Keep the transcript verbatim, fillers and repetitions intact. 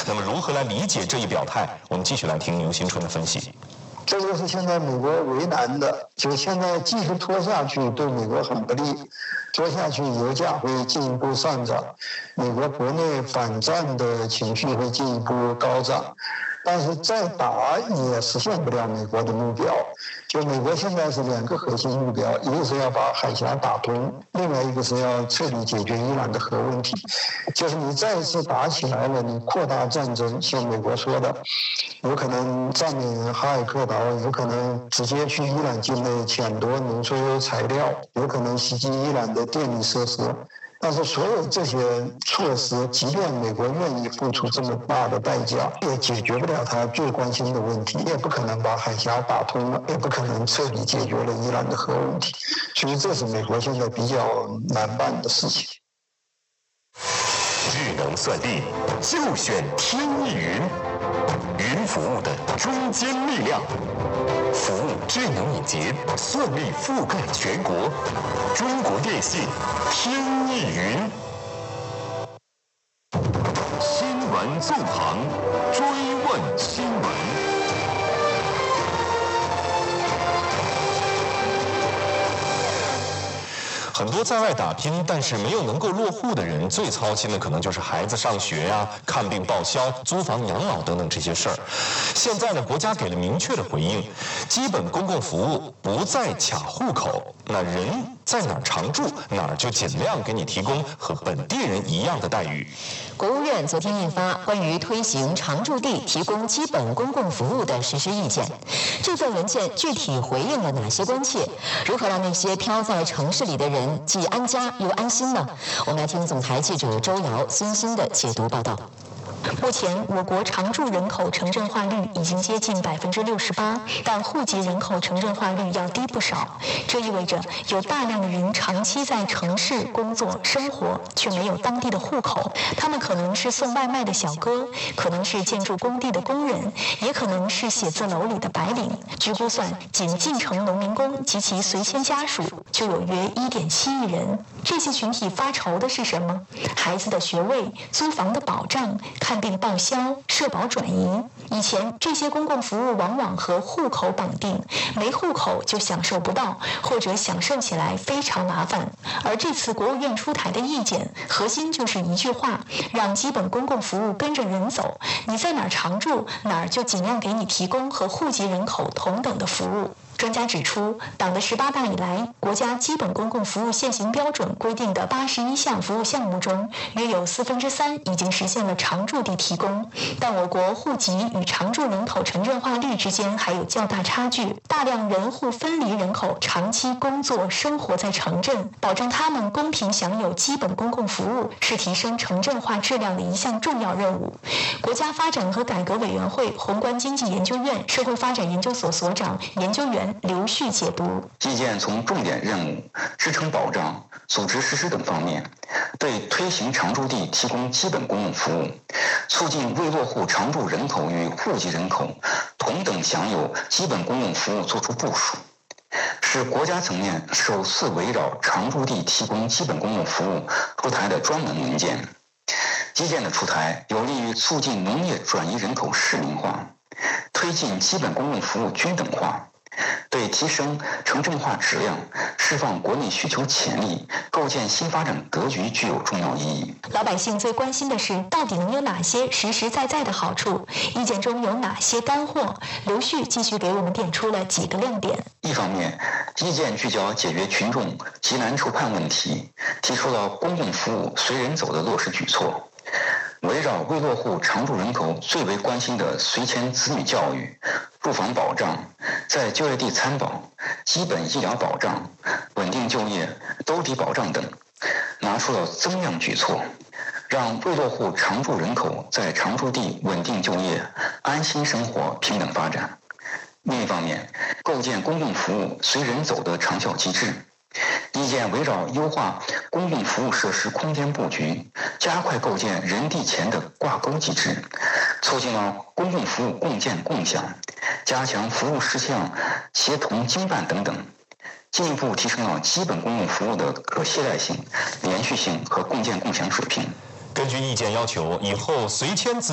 那么如何来理解这一表态？我们继续来听牛新春的分析。 这就是现在美国为难的，就是现在继续拖下去对美国很不利，拖下去油价会进一步上涨，美国国内反战的情绪会进一步高涨，但是再打也实现不了美国的目标。就美国现在是两个核心目标，一个是要把海峡打通，另外一个是要彻底解决伊朗的核问题。就是你再一次打起来了，你扩大战争，像美国说的，有可能占领哈尔克岛，有可能直接去伊朗境内抢夺浓缩铀材料，有可能袭击伊朗的电力设施。但是所有这些措施，即便美国愿意付出这么大的代价，也解决不了他最关心的问题，也不可能把海峡打通了，也不可能彻底解决了伊朗的核问题。所以这是美国现在比较难办的事情。 智能算力就选天翼云，云服务的中坚力量，服务智能敏捷，算力覆盖全国。中国电信天翼云。新闻纵横，追问新闻。 很多在外打拼但是没有能够落户的人，最操心的可能就是孩子上学呀、看病报销、租房养老等等这些事儿。现在呢，国家给了明确的回应，基本公共服务不再卡户口，那人在哪儿常住，哪儿就尽量给你提供和本地人一样的待遇。 国务院昨天印发关于推行常住地提供基本公共服务的实施意见。这份文件具体回应了哪些关切？如何让那些飘在城市里的人既安家又安心呢？我们来听总台记者周瑶、孙鑫的解读报道。 目前，我国常住人口城镇化率已经接近百分之六十八，但户籍人口城镇化率要低不少。这意味着有大量的人长期在城市工作生活，却没有当地的户口。他们可能是送外卖的小哥，可能是建筑工地的工人，也可能是写字楼里的白领。据估算，仅进城农民工及其随迁家属就有约一点七亿人。这些群体发愁的是什么？孩子的学位、租房的保障、看病报销、社保转移。以前这些公共服务往往和户口绑定，没户口就享受不到，或者享受起来非常麻烦。而这次国务院出台的意见，核心就是一句话：让基本公共服务跟着人走，你在哪儿常住，哪儿就尽量给你提供和户籍人口同等的服务。专家指出，党的十八大以来，国家基本公共服务现行标准规定的八十一项服务项目中，约有四分之三已经实现了常住地提供。但我国户籍与常住人口城镇化率之间还有较大差距，大量人户分离人口长期工作生活在城镇，保障他们公平享有基本公共服务，是提升城镇化质量的一项重要任务。国家发展和改革委员会宏观经济研究院社会发展研究所所长、研究员刘旭解读， 意见从重点任务、支撑保障、组织实施等方面，对推行常住地提供基本公共服务，促进未落户常住人口与户籍人口同等享有基本公共服务作出部署，是国家层面首次围绕常住地提供基本公共服务出台的专门文件。意见的出台有利于促进农业转移人口市民化，推进基本公共服务均等化，对提升城镇化质量、释放国内需求潜力、构建新发展格局具有重要意义。 老百姓最关心的是，到底能有哪些实实在在的好处？意见中有哪些干货？刘旭继续给我们点出了几个亮点。 一方面，意见聚焦解决群众急难愁盼问题，提出了公共服务随人走的落实举措。围绕未落户常住人口最为关心的随迁子女教育、住房保障、在就业地参保、基本医疗保障、稳定就业、兜底保障等，拿出了增量举措，让未落户常住人口在常住地稳定就业、安心生活、平等发展。另一方面，构建公共服务随人走的长效机制。意见围绕优化公共服务设施空间布局，加快构建人地钱的挂钩机制，促进了公共服务共建共享，加强服务事项协同经办等等，进一步提升了基本公共服务的可携带性、连续性和共建共享水平。 根据意见要求，以后随迁子